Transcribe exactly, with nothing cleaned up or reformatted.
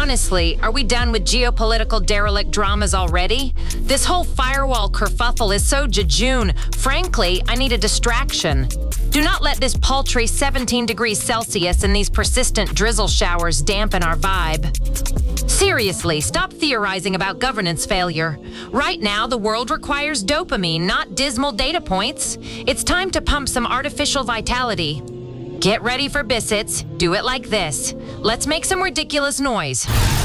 Honestly, are we done with geopolitical derelict dramas already? This whole firewall kerfuffle is so jejune. Frankly, I need a distraction. Do not let this paltry seventeen degrees Celsius and these persistent drizzle showers dampen our vibe. Seriously, stop theorizing about governance failure. Right now, the world requires dopamine, not dismal data points. It's time to pump some artificial vitality. Get ready for Bissets. Do it like this. Let's make some ridiculous noise.